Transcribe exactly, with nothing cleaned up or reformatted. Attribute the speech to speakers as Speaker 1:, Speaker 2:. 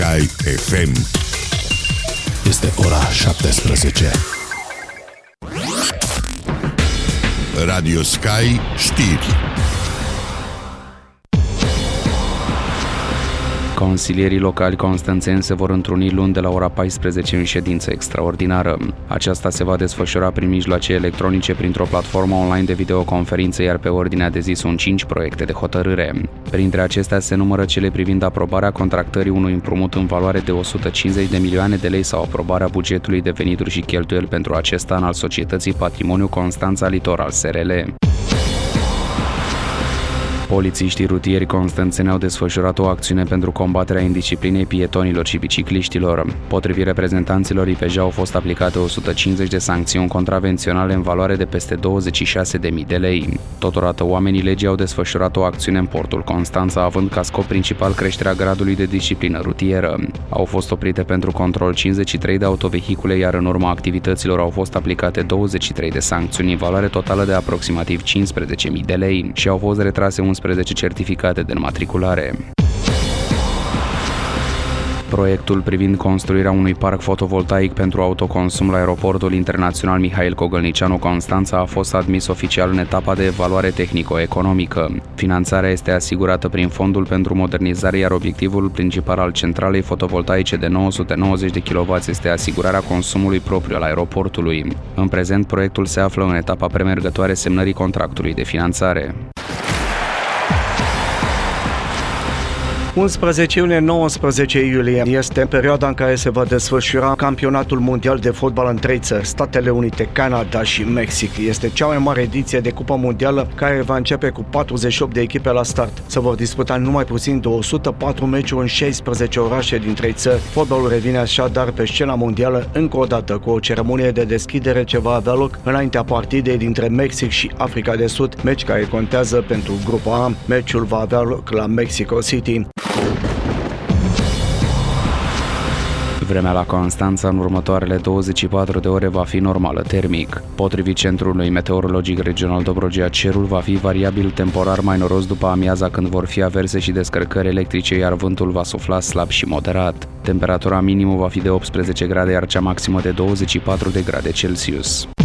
Speaker 1: Sky F M.
Speaker 2: Este ora șaptesprezece.
Speaker 1: Radio Sky știri.
Speaker 3: Consilierii locali constanțeni se vor întruni luni de la ora paisprezece în ședință extraordinară. Aceasta se va desfășura prin mijloace electronice printr-o platformă online de videoconferință, iar pe ordinea de zi sunt cinci proiecte de hotărâre. Printre acestea se numără cele privind aprobarea contractării unui împrumut în valoare de o sută cincizeci de milioane de lei sau aprobarea bugetului de venituri și cheltuieli pentru acest an al Societății Patrimoniu Constanța Litoral S R L. Polițiștii rutieri constanțeni au desfășurat o acțiune pentru combaterea indisciplinei pietonilor și bicicliștilor. Potrivit reprezentanților I P J au fost aplicate o sută cincizeci de sancțiuni contravenționale în valoare de peste douăzeci și șase de mii de lei. Totodată, oamenii legii au desfășurat o acțiune în portul Constanța, având ca scop principal creșterea gradului de disciplină rutieră. Au fost oprite pentru control cincizeci și trei de autovehicule, iar în urma activităților au fost aplicate douăzeci și trei de sancțiuni în valoare totală de aproximativ cincisprezece mii de lei și au fost retrase unsprezece certificate de înmatriculare. Proiectul privind construirea unui parc fotovoltaic pentru autoconsum la Aeroportul Internațional Mihail Cogălnicianu Constanța a fost admis oficial în etapa de evaluare tehnico-economică. Finanțarea este asigurată prin Fondul pentru Modernizare, iar obiectivul principal al centralei fotovoltaice de nouă sute nouăzeci de kilowați este asigurarea consumului propriu al aeroportului. În prezent, proiectul se află în etapa premergătoare semnării contractului de finanțare.
Speaker 4: unsprezece iunie - nouăsprezece iulie este perioada în care se va desfășura campionatul mondial de fotbal în trei țări, Statele Unite, Canada și Mexic. Este cea mai mare ediție de cupă mondială, care va începe cu patruzeci și opt de echipe la start. Se vor disputa numai puțin de o sută patru meciuri în șaisprezece orașe din trei țări. Fotbalul revine așadar pe scena mondială încă o dată, cu o ceremonie de deschidere ce va avea loc înaintea partidei dintre Mexic și Africa de Sud, meci care contează pentru Grupa A. Meciul va avea loc la Mexico City.
Speaker 3: Vremea la Constanța în următoarele douăzeci și patru de ore va fi normală termic. Potrivit Centrului Meteorologic Regional Dobrogea, cerul va fi variabil temporar mai noros după amiaza, când vor fi averse și descărcări electrice, iar vântul va sufla slab și moderat. Temperatura minimă va fi de optsprezece grade, iar cea maximă de douăzeci și patru de grade Celsius.